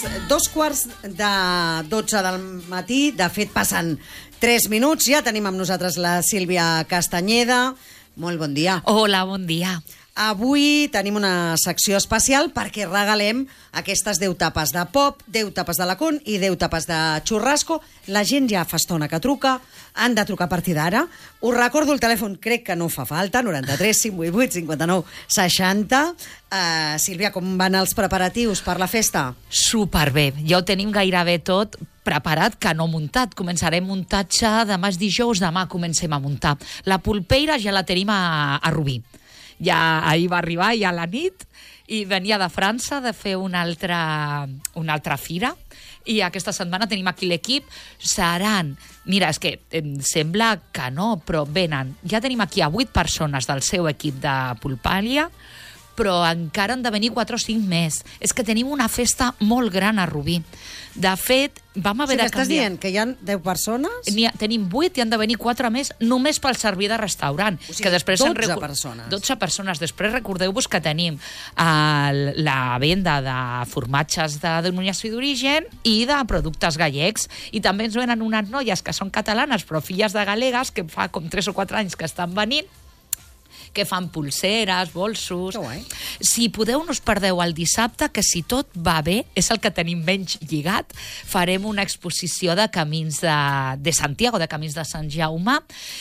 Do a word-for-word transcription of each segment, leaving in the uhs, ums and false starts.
dos quarts de dotze del matí. De fet, passen tres minuts. Ja tenim amb nosaltres la Sílvia Castanyeda. Molt bon dia. Hola, bon dia. Avui tenim una secció especial perquè regalem aquestes deu tapes de pop, deu tapes de lacón i deu tapes de churrasco. La gent ja fa estona que truca, han de trucar a partir d'ara. Us recordo el telèfon, crec que no fa falta, noranta-tres cinc vuit vuit cinquanta-nou seixanta. Uh, Sílvia, com van els preparatius per la festa? Superbé, ja ho tenim gairebé tot preparat, que no muntat. Començarem muntatge demà és dijous, demà comencem a muntar. La polpeira ja la tenim a, a Rubí. Ja ahir va arribar, ja a la nit, i venia de França de fer una altra, una altra fira, i aquesta setmana tenim aquí l'equip. Seran, mira, és que em sembla que no, però venen, ja tenim aquí a vuit persones del seu equip de Pulpàlia, però encara han de venir quatre o cinc més. És que tenim una festa molt gran a Rubí. De fet, vam haver o sigui, de estàs canviar... dient que hi ha deu persones? Ha, tenim vuit i han de venir quatre més només pel servir de restaurant. O sigui, que després dotze recu... persones. dotze persones. Després recordeu-vos que tenim el, la venda de formatges de denominació d'origen i de productes gallecs. I també ens venen unes noies que són catalanes però filles de galegues, que fa com tres o quatre anys que estan venint, que fan pulseres, bolsos... Si podeu, no us perdeu el dissabte, que si tot va bé, és el que tenim menys lligat, farem una exposició de camins de, de Santiago, de camins de Sant Jaume,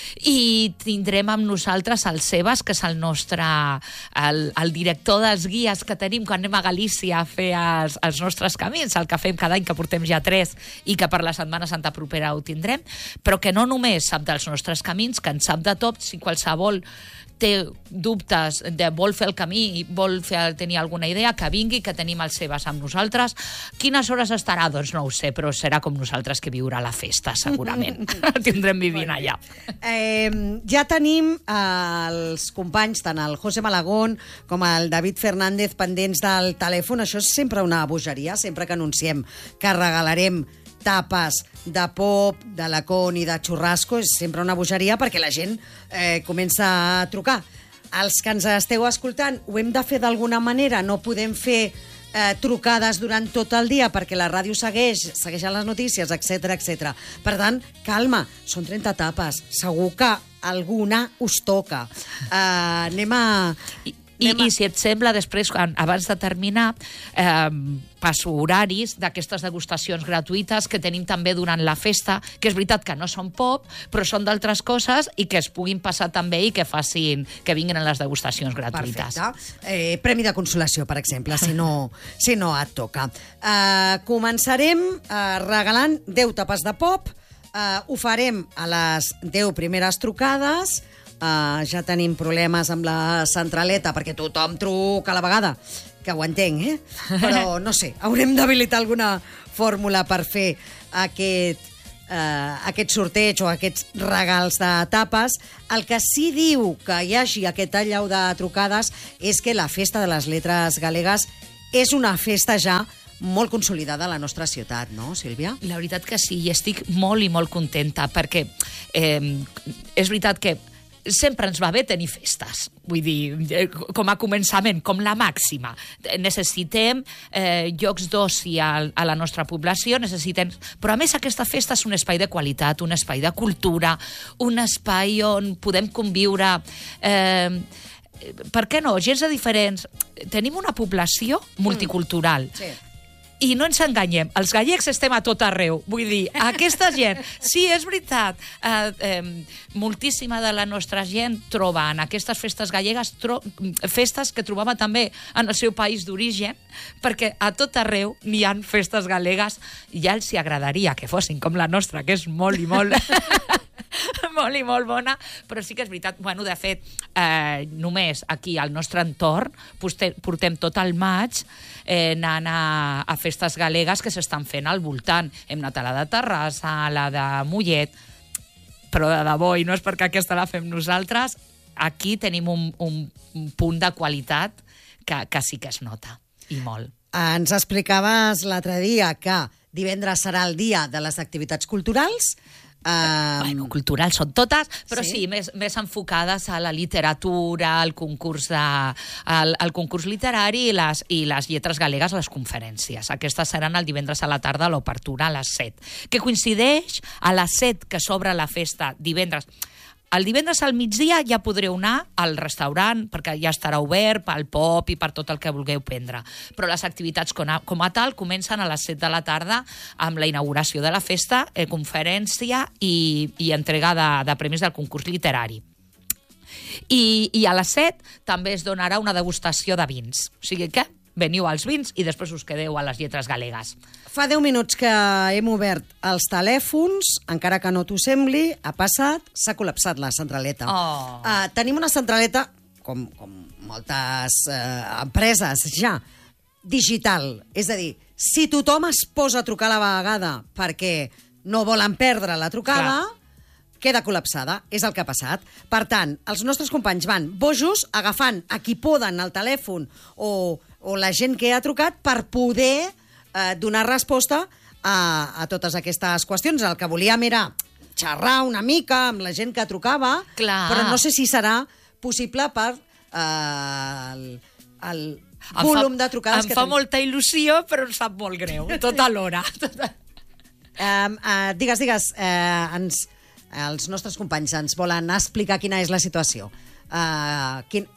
i tindrem amb nosaltres el Sebas, que és el nostre, el, el director dels guies que tenim quan anem a Galícia a fer els, els nostres camins, el que fem cada any, que portem ja tres, i que per la Setmana Santa propera ho tindrem, però que no només sap dels nostres camins, que en sap de tot. Si qualsevol té dubtes de vol fer el camí i vol fer, tenir alguna idea, que vingui, que tenim el Sebas amb nosaltres. Quines hores estarà? Doncs no ho sé, però serà com nosaltres, que viurà la festa, segurament. Tindrem vivint allà. Eh, ja tenim eh, els companys, tant el José Malagón com el David Fernández, pendents del telèfon. Això és sempre una bogeria, sempre que anunciem que regalarem tapes de pop, de lacón i de churrasco, és sempre una bogeria perquè la gent eh, comença a trucar. Els que ens esteu escoltant, ho hem de fer d'alguna manera, no podem fer eh, trucades durant tot el dia perquè la ràdio segueix, segueixen les notícies, etcètera, etcètera. Per tant, calma, són trenta tapes, segur que alguna us toca. Uh, anem a... I, I si et sembla, després, abans de terminar, eh, passo horaris d'aquestes degustacions gratuïtes que tenim també durant la festa, que és veritat que no són pop, però són d'altres coses i que es puguin passar també i que facin, que vinguin en les degustacions gratuïtes. Perfecte. Eh, premi de consolació, per exemple, si no, si no et toca. Eh, començarem eh, regalant deu tapes de pop, eh, ho farem a les deu primeres trucades. Uh, ja tenim problemes amb la centraleta perquè tothom truca a la vegada, que ho entenc, eh? Però no sé, haurem d'habilitar alguna fórmula per fer aquest, uh, aquest sorteig o aquests regals de tapes. El que sí diu que hi hagi aquest allau de trucades és que la festa de les lletres galegues és una festa ja molt consolidada a la nostra ciutat, no, Sílvia? La veritat que sí, i estic molt i molt contenta, perquè eh, és veritat que sempre ens va bé tenir festes, vull dir, com a començament, com la màxima. Necessitem eh, llocs d'oci a, a la nostra població, necessitem... Però a més aquesta festa és un espai de qualitat, un espai de cultura, un espai on podem conviure... Eh, per què no? Gens de diferents... Tenim una població multicultural. Mm, sí. I no ens enganyem, els gallecs estem a tot arreu. Vull dir, aquesta gent... Sí, és veritat, eh, eh, moltíssima de la nostra gent troba en aquestes festes gallegues tro festes que trobava també en el seu país d'origen, perquè a tot arreu n'hi ha festes galegues i ja els hi agradaria que fossin com la nostra, que és molt i molt... molt i molt bona, però sí que és veritat, bueno, de fet, eh, només aquí al nostre entorn portem, portem tot el maig eh, anant a, a festes galegues que s'estan fent al voltant. Hem anat a la de Terrassa, a la de Mollet, però de debò, i no és perquè aquesta la fem nosaltres, aquí tenim un, un, un punt de qualitat que, que sí que es nota, i molt. Ens explicaves l'altre dia que divendres serà el dia de les activitats culturals. Uh, bueno, culturals són totes, però sí, sí, sí més, més enfocades a la literatura, al concurs, de, al, al concurs literari i les, i les lletres galegues a les conferències. Aquestes seran el divendres a la tarda a l'obertura a les set, que coincideix a les set que s'obre la festa divendres. El divendres al migdia ja podreu anar al restaurant, perquè ja estarà obert pel pop i per tot el que vulgueu prendre. Però les activitats com a, com a tal comencen a les set de la tarda amb la inauguració de la festa, eh, conferència i, i entrega de, de premis del concurs literari. I, I a les set també es donarà una degustació de vins. O sigui que veniu als vins i després us quedeu a les lletres galegues. Fa deu minuts que hem obert els telèfons, encara que no t'ho sembli, ha passat, s'ha col·lapsat la centraleta. Oh. Uh, tenim una centraleta, com, com moltes uh, empreses ja, digital. És a dir, si tothom es posa a trucar a la vegada perquè no volen perdre la trucada, clar, queda col·lapsada. És el que ha passat. Per tant, els nostres companys van bojos agafant a qui poden el telèfon o, o la gent que ha trucat per poder eh, donar resposta a, a totes aquestes qüestions. El que volíem era xerrar una mica amb la gent que trucava, clar, però no sé si serà possible per eh, el, el volum de trucades em que fa tenim. molta il·lusió, però em sap molt greu, tot alhora. Um, uh, digues, digues, uh, ens, els nostres companys ens volen explicar quina és la situació. Uh, quin...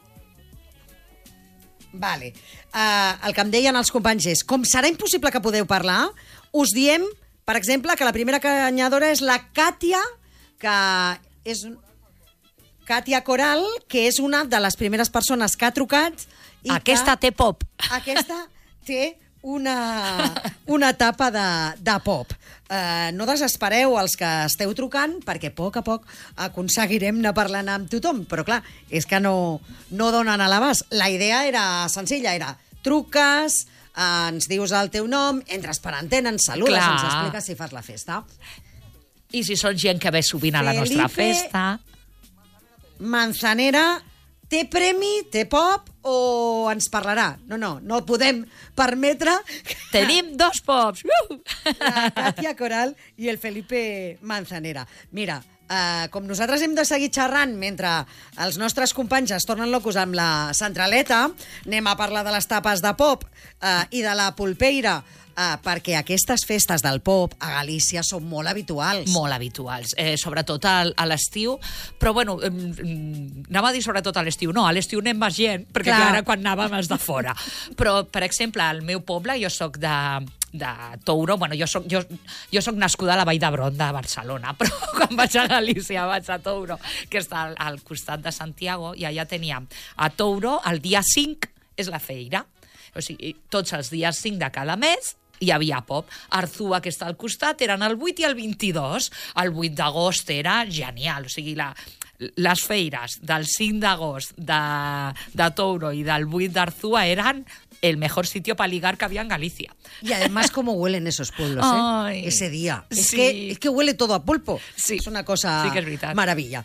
Vale. Uh, el que em deien els companys és, com serà impossible que podeu parlar, us diem, per exemple, que la primera canyadora és la Càtia, que és Càtia Coral, que és una de les primeres persones que ha trucat. I aquesta que... té pop. Aquesta té una, una etapa de, de pop. Uh, no desespereu els que esteu trucant, perquè a poc a poc aconseguirem anar parlant amb tothom. Però clar, és que no, no donen a l'abast. La idea era senzilla, era truques, uh, ens dius el teu nom, entres per antena, ens saludes, clar, ens expliques si fas la festa. I si són gent que ve sovint a la Felipe nostra festa... Manzanera té premi, té pop o ens parlarà? No, no, no podem permetre... Tenim dos pops! Uh! La Càtia Coral i el Felipe Manzanera. Mira, eh, com nosaltres hem de seguir xerrant mentre els nostres companys es tornen locos amb la centraleta, anem a parlar de les tapes de pop eh, i de la pulpeira, Uh, perquè aquestes festes del pop a Galícia són molt habituals. Molt habituals, eh, sobretot a, a l'estiu. Però, bueno, eh, anava a dir sobretot a l'estiu. No, a l'estiu anem més gent, perquè clar, clar quan anàvem és de fora. Però, per exemple, al meu poble, jo sóc de... de Touro, bueno, jo soc, jo, jo soc nascuda a la Vall d'Hebron de Barcelona, però quan vaig a Galícia vaig a Touro, que està al, al costat de Santiago, i allà teníem a Touro, el dia cinc és la feira. O sigui, tots els dies cinc de cada mes hi havia pop. Arzúa, que està al costat, eren el vuit i el vint-i-dos. El vuit d'agost era genial. O sigui, la, les feires del cinc d'agost de, de Touro i del vuit d'Arzúa eren el mejor sitio para ligar que había en Galicia. Y además cómo huelen esos pueblos, ¿eh? Ay, ese día. Es, sí. que, es que huele todo a pulpo. Sí. És una cosa sí que és veritat. meravella.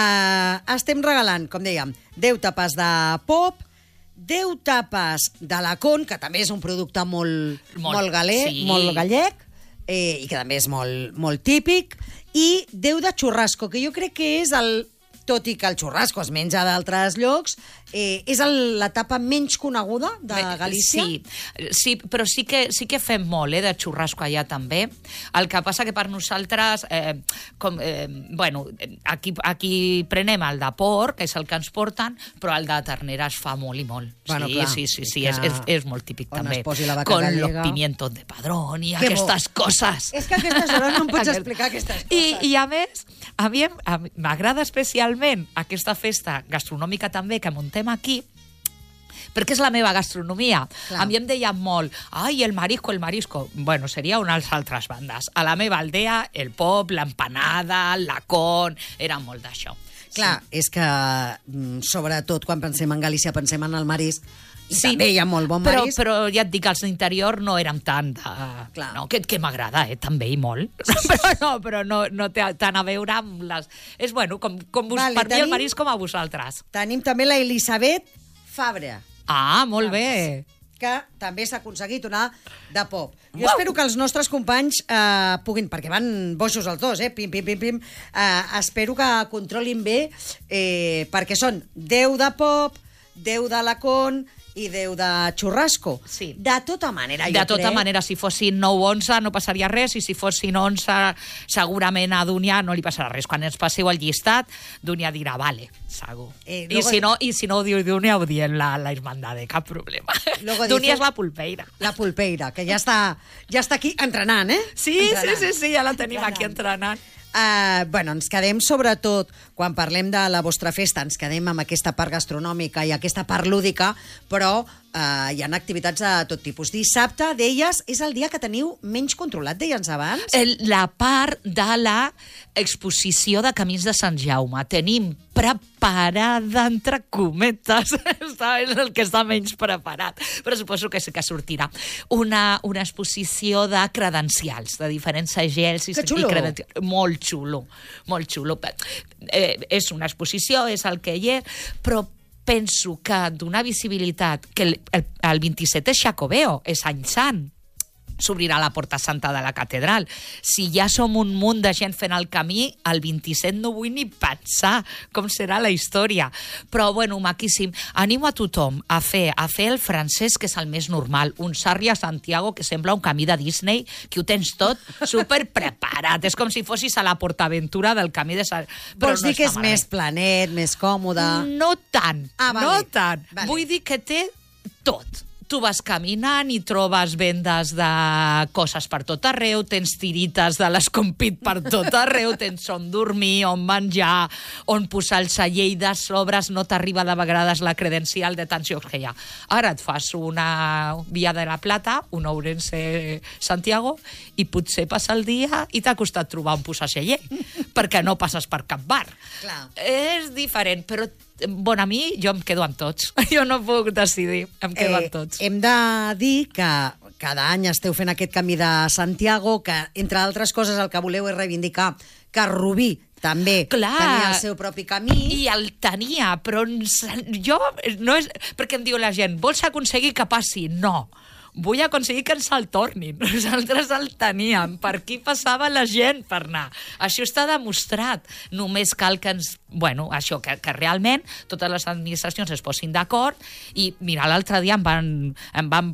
Uh, estem regalant, com dèiem, deu tapes de pop, deu tapes de la Con, que també és un producte molt, molt, molt galè, sí. molt gallec, eh, i que també és molt, molt típic, i deu de xurrasco, que jo crec que és el... Tot i que el xurrasco es menja d'altres llocs, eh, és l'etapa menys coneguda de Galícia? Sí, sí, però sí que, sí que fem molt eh, de xurrasco allà també. El que passa que per nosaltres, eh, com, eh, bueno, aquí, aquí prenem el de porc, que és el que ens porten, però el de ternera es fa molt i molt. Bueno, sí, clar, sí, sí, sí, és, és, és molt típic on també. es posi la vaca Con gallega. los pimientos de padrón i Que aquestes bo. coses. És que a aquestes hores no em pots explicar aquestes coses. I, i a més, a mi em- a mi m'agrada especialment aquesta festa gastronòmica també que muntem aquí, perquè és la meva gastronomia. Clar. A mi em deien molt, ai, el marisco, el marisco. Bueno, seria unes altres bandes. A la meva aldea, el pop, l'empanada, la con, era molt d'això. Clar, és que, mm, sobretot, quan pensem en Galícia, pensem en el marisc, i Sí, també hi ha molt bon però, marisc. però ja et dic, els d'interior no érem tant de... Clar. No, que, que m'agrada, eh, també, i molt. però no, però no, no té tant a veure amb les... És, bueno, com, com vos, Vale, per mi tenim- el marisc com a vosaltres. Tenim també la Elisabet Fabra, Ah, molt bé. que també s'ha aconseguit una de pop. Jo Uau! espero que els nostres companys eh, puguin, perquè van boixos els dos, eh? Pim, pim, pim, pim. Eh, espero que controlin bé, eh, perquè són deu de pop, deu de lacón i deu de xurrasco. Sí. De tota manera, jo De tota crec... manera, si fossin nou onze no passaria res, i si fossin onze segurament a Dunia no li passarà res. Quan ens passeu el llistat, Dunia dirà, vale, segur. Eh, luego... I, si no, I si no ho diu Dunia, ho diem la, la hermandade, cap problema. Luego Dunia dice... és la pulpeira. La pulpeira, que ja està, ja està aquí entrenant, eh? Sí, entrenant. sí, sí, sí, ja la tenim entrenant. aquí entrenant. Uh, bueno, ens quedem sobretot, quan parlem de la vostra festa, ens quedem amb aquesta part gastronòmica i aquesta part lúdica, però uh, hi ha activitats de tot tipus. Dissabte, deies, és el dia que teniu menys controlat, deies abans? El, la part de la exposició de Camins de Sant Jaume. Tenim preparada, entre cometes, és el que està menys preparat, però suposo que sí que sortirà. Una, una exposició de credencials, de diferents segells i, i credencials. Molt xulo, molt xulo. Eh, és una exposició, és el que hi és, però penso que donar visibilitat, que el, el, el vint-i-set és Xacobeo, és Any Sant, s'obrirà la Porta Santa de la Catedral. Si ja som un munt de gent fent el camí, el vint-i-set no vull ni pensar com serà la història. Però, bueno, maquíssim. Animo a tothom a fer, a fer el francès, que és el més normal. Un Sarri a Santiago, que sembla un camí de Disney, que ho tens tot super preparat. És com si fossis a la PortAventura del camí de Sant... Vols dir que és més planet, més còmode? No tant, ah, vale. no tant. Vale. Vull dir que té tot. Tu vas caminant i trobes vendes de coses per tot arreu, tens tirites de l'escompit per tot arreu, tens on dormir, on menjar, on posar el celler de sobres, no t'arriba de vegades la credencial de tants llocs que hi ha. Ara et fas una Via de la Plata, un Ourense Santiago, i potser passa el dia i t'ha costat trobar on posar celler, perquè no passes per cap bar. Clar. És diferent, però bon, a mi jo em quedo amb tots. Jo no puc decidir, em quedo eh, amb tots. Hem de dir que cada any esteu fent aquest camí de Santiago, que, entre altres coses, el que voleu és reivindicar que Rubí també Clar. tenia el seu propi camí. I el tenia, però jo... no és, perquè em diu la gent, vols aconseguir que passi? No. Vull aconseguir que ens el tornin. Nosaltres el teníem. Per aquí passava la gent per anar. Això està demostrat. Només cal que ens... Bueno, això, que, que realment totes les administracions es posin d'acord i, mira, l'altre dia em van... Em van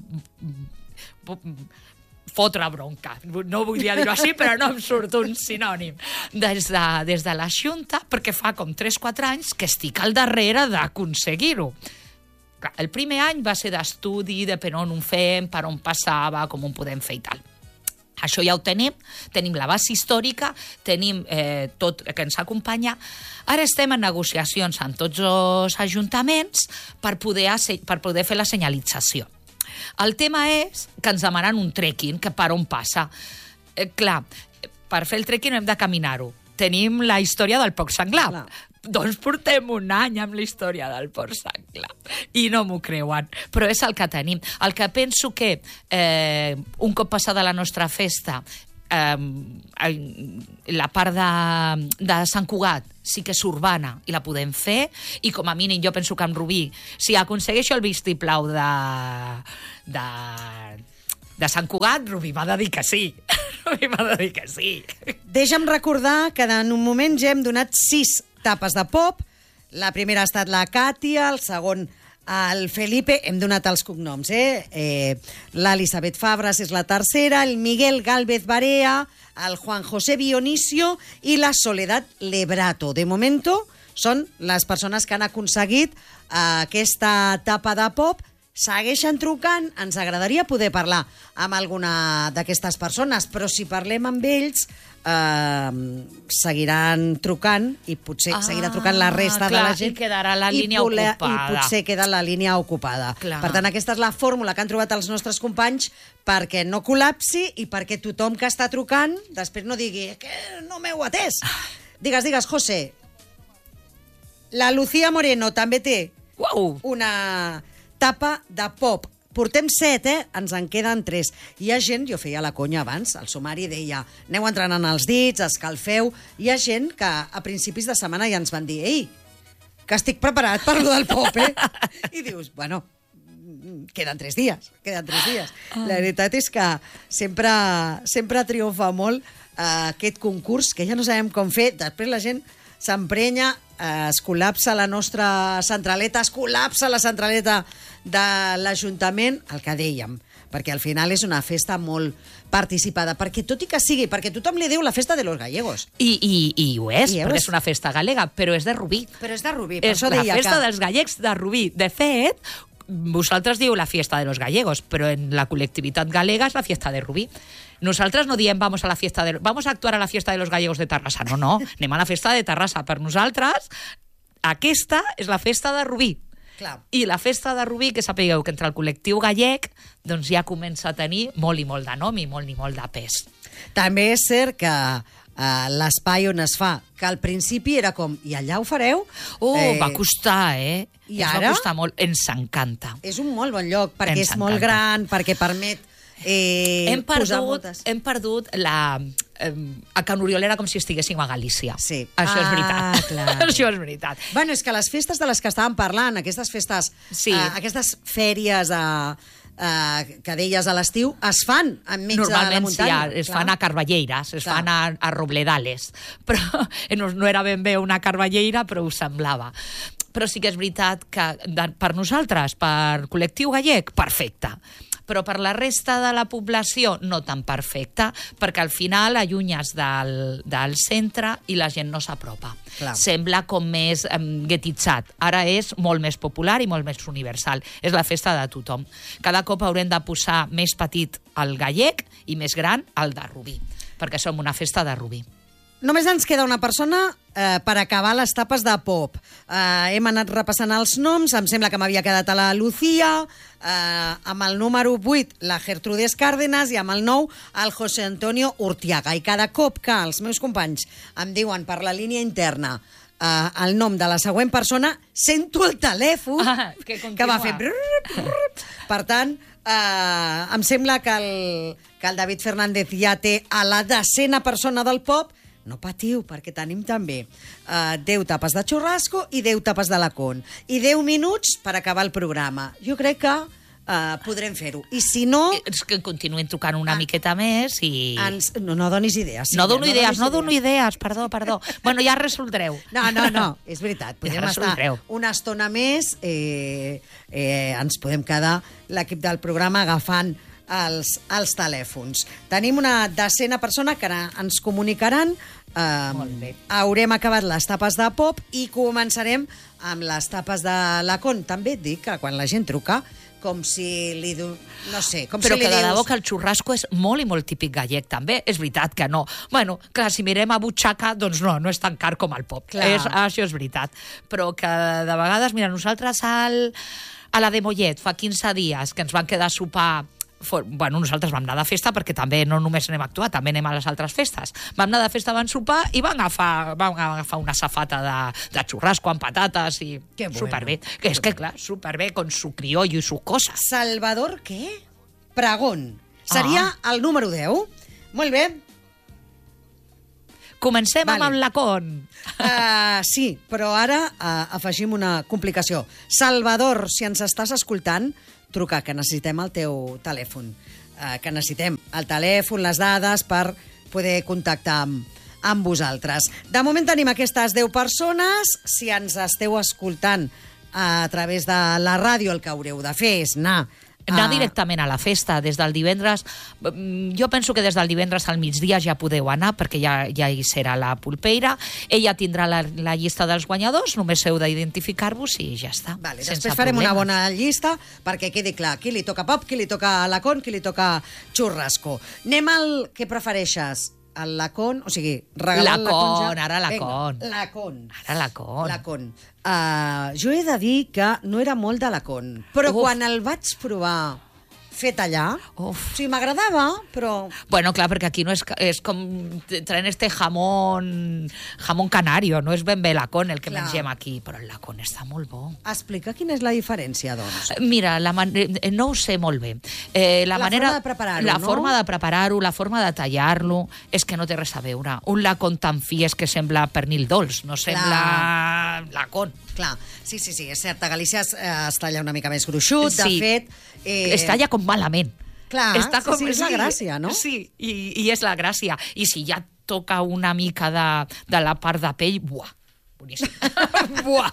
fotre bronca. No volia dir-ho així, però no em surt un sinònim. Des de, des de la Xunta, perquè fa com tres o quatre anys que estic al darrere d'aconseguir-ho. El primer any va ser d'estudi, de per on ho fem, per on passava, com ho podem fer i tal. Això ja ho tenim, tenim la base històrica, tenim eh, tot que ens acompanya. Ara estem en negociacions amb tots els ajuntaments per poder, per poder fer la senyalització. El tema és que ens demanen un trekking, que per on passa. Eh, clar, per fer el trekking hem de caminar-ho. Tenim la història del porc senglar. Clar. Doncs portem un any amb la història del porc senglar. I no m'ho creuen. Però és el que tenim. El que penso que eh, un cop passada la nostra festa, eh, la part de, de Sant Cugat sí que és urbana i la podem fer, i com a mínim jo penso que amb Rubí, si aconsegueixo el vistiplau de... de de Sant Cugat, Rubí m'ha de dir que sí. Rubí m'ha de dir que sí. Deixa'm recordar que en un moment ja hem donat sis tapes de pop. La primera ha estat la Càtia, el segon el Felipe, hem donat els cognoms, eh? eh L'Elisabet Fabres és la tercera, el Miguel Gálvez Barea, el Juan José Dionisio i la Soledad Lebrato. De momento són les persones que han aconseguit eh, aquesta tapa de pop. Segueixen trucant, ens agradaria poder parlar amb alguna d'aquestes persones, però si parlem amb ells, eh, seguiran trucant i potser ah, seguirà trucant la resta clar, de la gent. I quedarà la línia i voler, ocupada. I potser queda la línia ocupada. Clar. Per tant, aquesta és la fórmula que han trobat els nostres companys perquè no col·lapsi i perquè tothom que està trucant després no digui que no m'heu atès. Digues, digues, José. La Lucía Moreno també té wow. una... tapa de pop. Portem set, eh? Ens en queden tres. Hi ha gent, jo feia la conya abans, el sumari deia, aneu entrenant els dits, escalfeu. Hi ha gent que a principis de setmana ja ens van dir, ei, que estic preparat per lo del pop, eh? I dius, bueno, queden tres dies, queden tres dies. La veritat és que sempre, sempre triomfa molt uh, aquest concurs, que ja no sabem com fer. Després la gent s'emprenya, uh, es col·lapsa la nostra centraleta, es col·lapsa la centraleta de l'Ajuntament, el que dèiem, perquè al final és una festa molt participada, perquè tot i que sigui, perquè tothom li diu la festa de los gallegos. I, i, i ho és, I perquè és una festa galega, però és de Rubí. Però és de Rubí, per És això la deia festa que... dels gallecs de Rubí. De fet, vosaltres diu la fiesta de los gallegos, però en la col·lectivitat galega és la fiesta de Rubí. Nosaltres no diem vamos a la fiesta de... vamos a actuar a la fiesta de los gallegos de Terrassa. No, no, anem a la festa de Terrassa. Per nosaltres, aquesta és la festa de Rubí. Clar. I la festa de Rubí, que sapigueu que entre el col·lectiu gallec doncs ja comença a tenir molt i molt de nom i molt i molt de pes. També és cert que uh, l'espai on es fa, que al principi era com, i allà ho fareu? Oh, Eh, va costar, eh? i Ens ara? va costar molt. Ens encanta. És un molt bon lloc, perquè Ens és molt encanta. gran, perquè permet eh, hem posar perdut, moltes... hem perdut la... Eh, a Can Oriol era com si estiguéssim a Galícia. Sí. Això és Ah, veritat. clar. Això és veritat. Bueno, és que les festes de les que estàvem parlant, aquestes festes, Sí. eh, aquestes fèries eh, eh, que deies a l'estiu, es fan enmig de la Normalment sí, muntanya. ja, es clar. fan a Carballeiras, es Clar. fan a, a Robledales, però no, no era ben bé una carballeira, però ho semblava. Però sí que és veritat que de, per nosaltres, per col·lectiu gallec, perfecte. Però per la resta de la població no tan perfecta, perquè al final allunyes del, del centre i la gent no s'apropa. Clar. Sembla com més um, guetitzat. Ara és molt més popular i molt més universal. És la festa de tothom. Cada cop haurem de posar més petit el gallec i més gran el de Rubí, perquè som una festa de Rubí. Només ens queda una persona eh, per acabar les tapes de pop. Eh, hem anat repassant els noms, em sembla que m'havia quedat a la Lucía, eh, amb el número vuit la Gertrudes Cárdenas i amb el nou el José Antonio Urtiaga. I cada cop que els meus companys em diuen per la línia interna eh, el nom de la següent persona, sento el telèfon Ah, que que va fer... brrr, brrr. Per tant, eh, em sembla que el, que el David Fernández ja té a la decena persona del pop. No patiu, perquè tenim també uh, deu tapes de xurrasco i deu tapes de lacón. I deu minuts per acabar el programa. Jo crec que uh, podrem fer-ho. I si no... És que continuïn trucant una Ah. miqueta més i... Ens... No, no donis idees. No Sílvia, dono idees, donis no dono idees, perdó, perdó. Bueno, ja resoldreu. No, no, no, és veritat. Podem Ja estar resoldreu. una estona més, eh, eh, ens podem quedar l'equip del programa agafant els, els telèfons. Tenim una decena persona que ara ens comunicaran. Eh, Molt bé. haurem acabat les tapes de pop i començarem amb les tapes de lacón. També et dic que quan la gent truca, com si li... Du... No sé, com Però si li que de dius... debò que el xurrasco és molt i molt típic gallec, també. És veritat que no. Bueno, clar, si mirem a butxaca, doncs no, no és tan car com el pop. Clar. És, això és veritat. Però que de vegades, mira, nosaltres al, a la de Mollet, fa quinze dies, que ens van quedar a sopar... For, bueno, nosaltres vam anar de festa perquè també no només anem a actuar, també anem a les altres festes. Vam anar de festa, van sopar i van agafar, van agafar una safata de, de xurrasco amb patates i Que bueno. superbé. Que és que, clar, superbé, con su criollo i su cosa. Salvador, què? Pregón. Seria Ah. el número deu. Molt bé. Comencem Vale. amb el lacón. Uh, sí, però ara uh, afegim una complicació. Salvador, si ens estàs escoltant, truca, que necessitem el teu telèfon. Uh, que necessitem el telèfon, les dades, per poder contactar amb, amb vosaltres. De moment tenim aquestes deu persones. Si ens esteu escoltant a través de la ràdio, el que haureu de fer és anar... Anar a- directament a la festa, des del divendres... mm, Jo penso que des del divendres al migdia ja podeu anar, perquè ja, ja hi serà la pulpeira. Ella tindrà la, la llista dels guanyadors, només heu d'identificar-vos i ja està. Vale, sense després farem una problemes. bona llista perquè quedi clar qui li toca pop, qui li toca lacón, qui li toca xurrasco. Anem al que prefereixes, el lacón, o sigui, regalar el lacón ja. Lacón, ara lacón. Vinga, lacón. Ara lacón. Lacón. Uh, jo he de dir que no era molt de lacón, però Uf. quan el vaig provar fet allà. Uf. O sigui, m'agradava, però... Bueno, clar, perquè aquí no és, és com... traen este jamón... jamón canario, no és ben bé lacón el que Clar. mengem aquí, però el lacón està molt bo. Explica quina és la diferència, doncs. Mira, la man... no ho sé molt bé. Eh, la, La manera... forma de preparar-ho, La no? forma de preparar-ho, la forma de tallar-lo, és que no té res a veure. Un lacón tan fi és que sembla pernil dolç, no sembla lacón. Clar, sí, sí, sí, és cert, a Galícia es, eh, es talla una mica més gruixut, de Sí. fet... Eh... Es talla com malament. Clar, Està sí, sí, és la gràcia, no? Sí, i, i és la gràcia. I si ja toca una mica de, de la part de pell, buah, boníssim. Buah.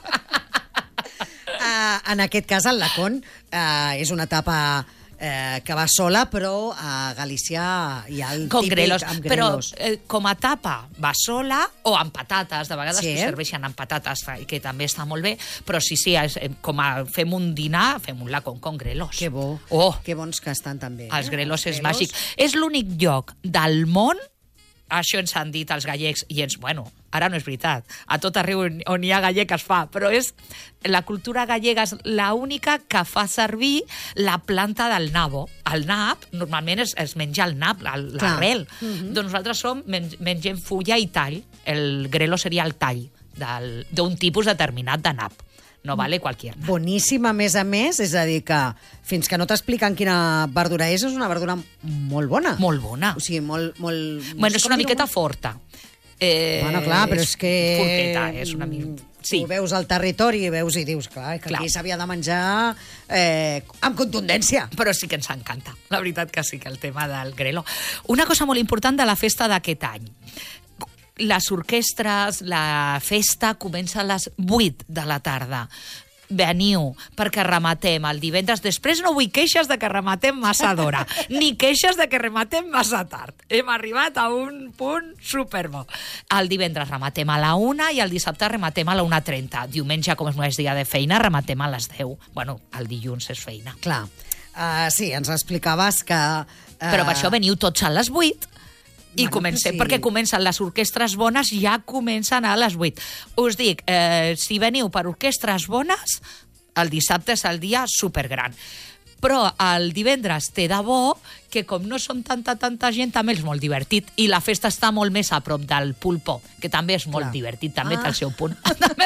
Uh, en aquest cas, el lacón uh, és una tapa eh, que va sola, però a Galícia hi ha el Con típic grelos. amb Però grelos. eh, com a tapa va sola o amb patates. De vegades Sí. sí. serveixen amb patates, que també està molt bé. Però sí, sí, és, eh, com a fem un dinar, fem un lacón con grelos. Que bo, Oh, que bons que estan també. els eh? grelos és màgic. És l'únic lloc del món, això ens han dit els gallecs, i ens, bueno, ara no és veritat, a tot arreu on, on hi ha gallec es fa, però és la cultura gallega és l'única que fa servir la planta del nabo. El nap, normalment es, es menja el nap, el- Clar. l'arrel. Mhm. Mm-hmm. Doncs nosaltres som, men mengem fulla i tall. El grelo seria el tall del- d'un tipus determinat de nap. No vale qualquier nap. Boníssim, a més a més, és a dir que fins que no t'expliquen quina verdura és, és una verdura molt bona. Molt bona. O sigui, molt... molt Bueno, és com una dir-ho? miqueta forta. Eh, Bueno, clar, però és que... Forteta, és una mica... Sí. Tu veus al territori i veus i dius, clar, que Clar. aquí s'havia de menjar eh, amb contundència. Però sí que ens encanta. La veritat que sí, que el tema del grelo. Una cosa molt important de la festa d'aquest any. Les orquestres, la festa comença a les vuit de la tarda. Veniu, perquè rematem el divendres. Després no vull queixes de que rematem massa d'hora, ni queixes de que rematem massa tard. Hem arribat a un punt superbo. El divendres rematem a la una i el dissabte rematem a la una trenta. Diumenge, com és no és dia de feina, rematem a les deu. Bueno, el dilluns és feina. Clar, uh, sí, ens explicaves que... Uh, Però per això veniu tots a les vuit i Bueno, comencem, sí. perquè comencen les orquestres bones, ja comencen a les vuit. Us dic, eh, si veniu per orquestres bones, el dissabte és el dia supergran. Però el divendres té de bo que com no som tanta, tanta gent, també és molt divertit. I la festa està molt més a prop del pulpo, que també és molt Clar. divertit, també Ah. té el seu punt.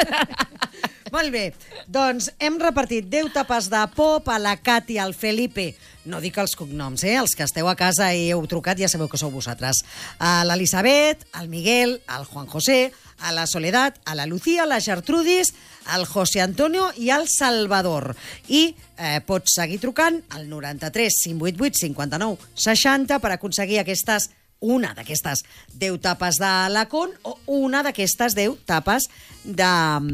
Molt bé, doncs hem repartit deu tapes de pop a la Cat i al Felipe. No dic els cognoms, eh? Els que esteu a casa i heu trucat ja sabeu que sou vosaltres. A l'Elisabet, al Miguel, al Juan José, a la Soledad, a la Lucía, a la Gertrudis, al José Antonio i al Salvador. I eh, pots seguir trucant al noranta-tres cinc vuit vuit cinquanta-nou seixanta per aconseguir aquestes una d'aquestes deu tapes de lacón o una d'aquestes deu tapes de,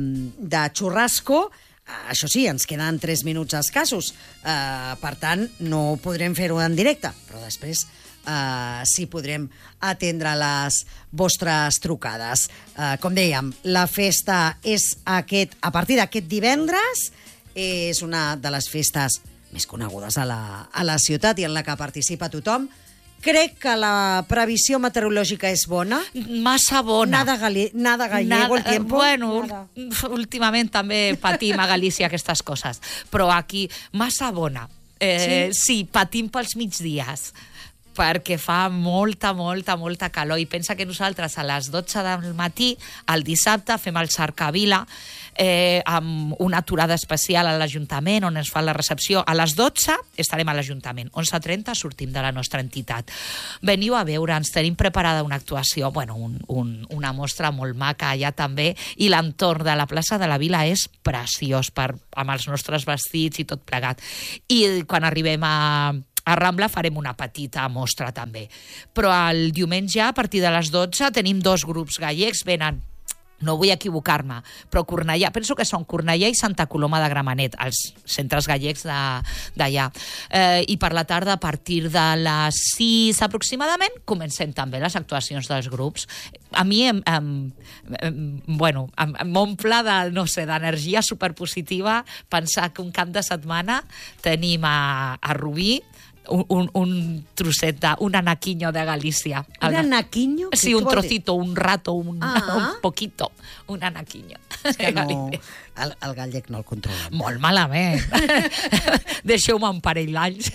de xurrasco. Això sí, ens queden tres minuts escassos, uh, per tant, no podrem fer-ho en directe, però després uh, sí podrem atendre les vostres trucades. Uh, com dèiem, la festa és aquest, a partir d'aquest divendres, és una de les festes més conegudes a la, a la ciutat i en la que participa tothom. Crec que la previsió meteorològica és bona. Massa bona. Nada, gali, nada gallego el tiempo. Bueno, Nada. últimament també patim a Galícia aquestes coses, però aquí massa bona. Eh, sí? sí, patim pels migdies, perquè fa molta, molta, molta calor. I pensa que nosaltres a les dotze del matí, el dissabte, fem el Cercavila, eh, amb una aturada especial a l'Ajuntament, on ens fa la recepció. A les dotze estarem a l'Ajuntament. onze trenta sortim de la nostra entitat. Veniu a veure'ns, tenim preparada una actuació, bueno, un, un, una mostra molt maca allà també, i l'entorn de la plaça de la Vila és preciós, per, amb els nostres vestits i tot plegat. I quan arribem a A Rambla farem una petita mostra també. Però el diumenge, a partir de les dotze, tenim dos grups gallecs, venen, no vull equivocar-me, però Cornellà, penso que són Cornellà i Santa Coloma de Gramenet, els centres gallecs d'allà. Eh, I per la tarda, a partir de les sis aproximadament, comencem també les actuacions dels grups. A mi em, em, em, bueno, em, m'omple de, no sé, d'energia superpositiva pensar que un cap de setmana tenim a, a Rubí un, un, un trosset de... un anaquiño de Galícia. ¿Un anaquiño? Sí, un trocito, un rato, un, ah. un poquito. Un anaquiño. És que no... El, el gallec no el controla. Molt malament. Deixeu-me un parell d'anys.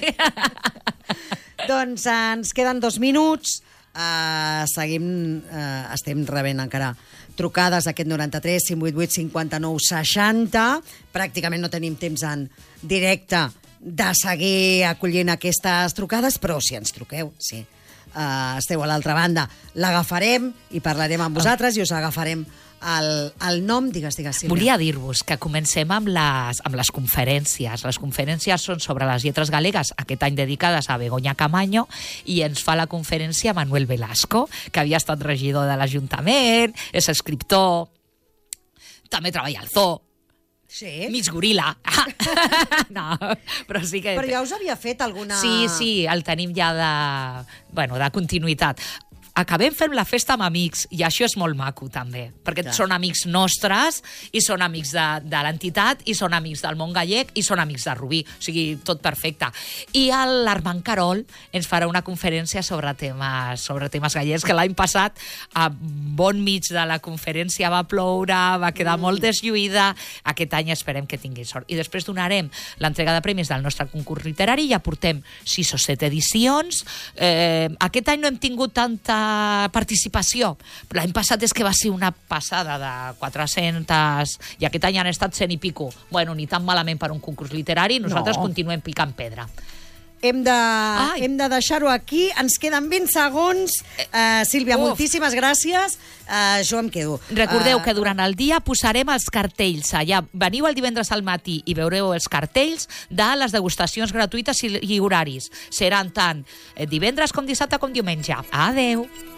Doncs ens queden dos minuts. Uh, seguim, uh, estem rebent encara trucades aquest noranta-tres cinc vuit vuit cinquanta-nou seixanta. Pràcticament no tenim temps en directe de seguir acollint aquestes trucades, però si ens truqueu, sí, uh, esteu a l'altra banda, l'agafarem i parlarem amb vosaltres i us agafarem el, el nom. Digues, digues, Sílvia. Volia dir-vos que comencem amb les, amb les conferències. Les conferències són sobre les lletres galegues, aquest any dedicades a Begoña Camaño, i ens fa la conferència Manuel Velasco, que havia estat regidor de l'Ajuntament, és escriptor, també treballa al zoo. Sí? Mig goril·la. No, però sí que... Però ja us havia fet alguna... Sí, sí, el tenim ja de, bueno, de continuïtat. Acabem fent la festa amb amics, i això és molt maco, també, perquè ja. Són amics nostres, i són amics de, de l'entitat, i són amics del món gallec, i són amics de Rubí, o sigui, tot perfecte. I l'Armand Carol ens farà una conferència sobre temes, sobre temes gallecs, que l'any passat, a bon mig de la conferència va ploure, va quedar mm. molt deslluïda, aquest any esperem que tingui sort. I després donarem l'entrega de premis del nostre concurs literari, ja portem sis o set edicions, eh, aquest any no hem tingut tanta participació. L'any passat és que va ser una passada de quatre-cents i aquest any han estat cent i pico. Bueno, ni tan malament per un concurs literari, nosaltres no. Continuem picant pedra. Hem de, hem de deixar-ho aquí. Ens queden vint segons. Uh, Sílvia, Uf. moltíssimes gràcies. Uh, jo em quedo. Recordeu uh, que durant el dia posarem els cartells allà. Veniu el divendres al matí i veureu els cartells de les degustacions gratuïtes i, i horaris. Seran tant divendres com dissabte com diumenge. Adeu.